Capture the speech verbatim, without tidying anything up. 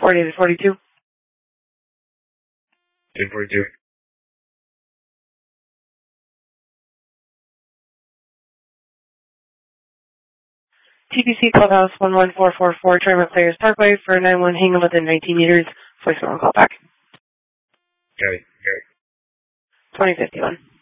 forty to forty-two. ten forty-two. T P C Clubhouse one one four four four, Tournament Players Parkway for nine one, hang on within nineteen meters. Voicemail and call back. Got it. Got it. twenty fifty-one.